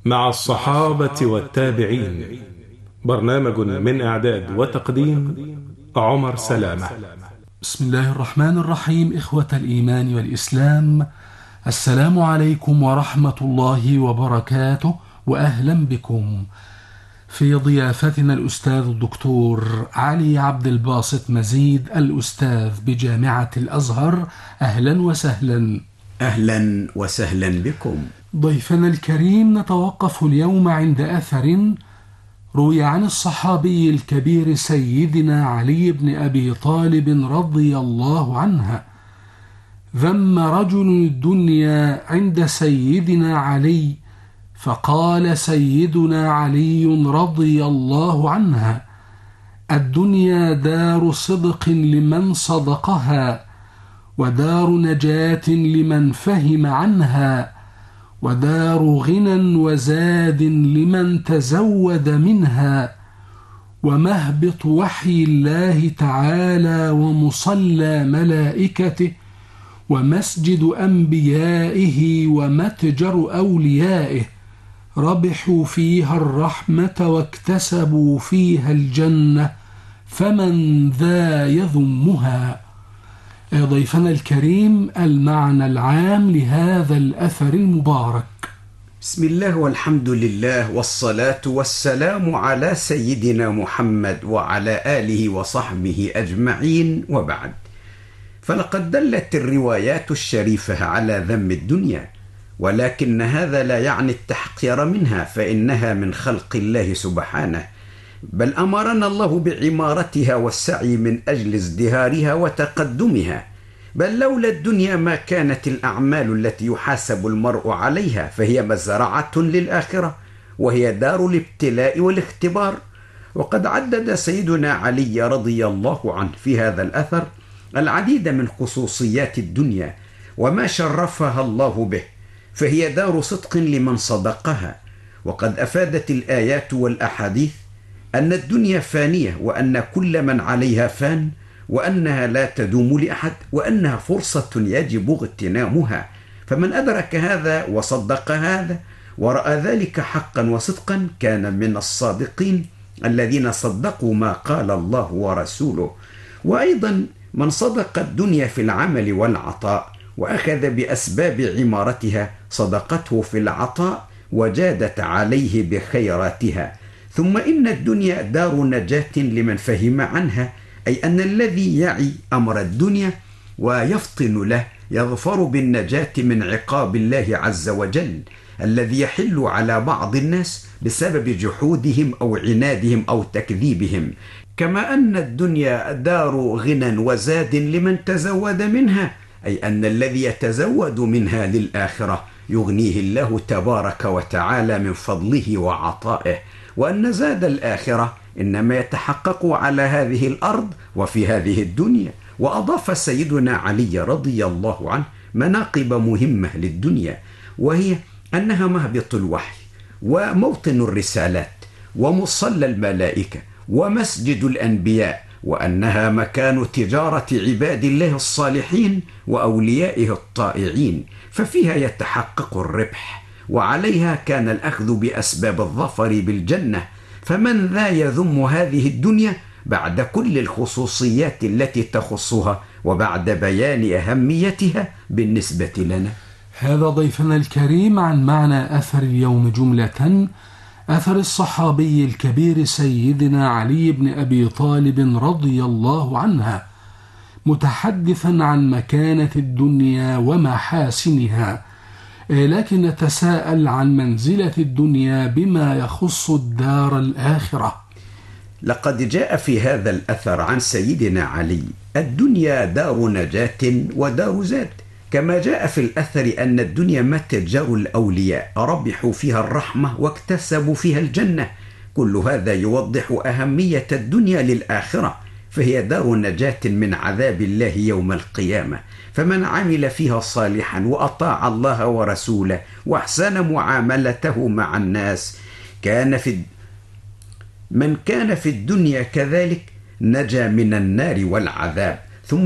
مع الصحابة والتابعين. برنامج من إعداد وتقديم عمر سلامة. بسم الله الرحمن الرحيم. إخوة الإيمان والإسلام، السلام عليكم ورحمة الله وبركاته، وأهلا بكم في ضيافتنا الأستاذ الدكتور علي عبد الباسط مزيد، الأستاذ بجامعة الأزهر. أهلا وسهلا. أهلا وسهلا بكم. ضيفنا الكريم، نتوقف اليوم عند أثر روي عن الصحابي الكبير سيدنا علي بن أبي طالب رضي الله عنه. ذم رجل الدنيا عند سيدنا علي، فقال سيدنا علي رضي الله عنه: الدنيا دار صدق لمن صدقها، ودار نجاة لمن فهم عنها، ودار غنى وزاد لمن تزود منها، ومهبط وحي الله تعالى ومصلى ملائكته، ومسجد أنبيائه ومتجر أوليائه، ربحوا فيها الرحمة واكتسبوا فيها الجنة، فمن ذا يذمها. ضيفنا الكريم، المعنى العام لهذا الأثر المبارك. بسم الله والحمد لله والصلاة والسلام على سيدنا محمد وعلى آله وصحبه أجمعين، وبعد. فلقد دلت الروايات الشريفة على ذم الدنيا، ولكن هذا لا يعني التحقير منها، فإنها من خلق الله سبحانه، بل أمرنا الله بعمارتها والسعي من أجل ازدهارها وتقدمها. بل لولا الدنيا ما كانت الأعمال التي يحاسب المرء عليها، فهي مزرعة للآخرة، وهي دار الابتلاء والاختبار. وقد عدد سيدنا علي رضي الله عنه في هذا الأثر العديد من خصوصيات الدنيا وما شرفها الله به، فهي دار صدق لمن صدقها. وقد أفادت الآيات والأحاديث أن الدنيا فانية، وأن كل من عليها فان، وأنها لا تدوم لأحد، وأنها فرصة يجب اغتنامها. فمن أدرك هذا وصدق هذا ورأى ذلك حقا وصدقا كان من الصادقين الذين صدقوا ما قال الله ورسوله. وأيضا من صدق الدنيا في العمل والعطاء وأخذ بأسباب عمارتها صدقته في العطاء وجادت عليه بخيراتها. ثم إن الدنيا دار نجاة لمن فهم عنها، أي أن الذي يعي أمر الدنيا ويفطن له يظفر بالنجاة من عقاب الله عز وجل الذي يحل على بعض الناس بسبب جحودهم أو عنادهم أو تكذيبهم. كما أن الدنيا دار غنى وزاد لمن تزود منها، أي أن الذي يتزود منها للآخرة يغنيه الله تبارك وتعالى من فضله وعطائه، وأن زاد الآخرة إنما يتحقق على هذه الأرض وفي هذه الدنيا. وأضاف سيدنا علي رضي الله عنه مناقب مهمة للدنيا، وهي أنها مهبط الوحي وموطن الرسالات ومصلى الملائكة ومسجد الأنبياء، وأنها مكان تجارة عباد الله الصالحين وأوليائه الطائعين، ففيها يتحقق الربح، وعليها كان الأخذ بأسباب الظفر بالجنة. فمن ذا يذم هذه الدنيا بعد كل الخصوصيات التي تخصها وبعد بيان أهميتها بالنسبة لنا؟ هذا ضيفنا الكريم عن معنى أثر اليوم جملة. أثر الصحابي الكبير سيدنا علي بن أبي طالب رضي الله عنه، متحدثا عن مكانة الدنيا ومحاسنها، لكن نتساءل عن منزلة الدنيا بما يخص الدار الآخرة. لقد جاء في هذا الأثر عن سيدنا علي: الدنيا دار نجاة ودار زاد. كما جاء في الأثر أن الدنيا متجر الأولياء، ربحوا فيها الرحمة واكتسبوا فيها الجنة. كل هذا يوضح أهمية الدنيا للآخرة، فهي دار نجاة من عذاب الله يوم القيامة. فمن عمل فيها صالحا وأطاع الله ورسوله وأحسن معاملته مع الناس من كان في الدنيا كذلك نجا من النار والعذاب.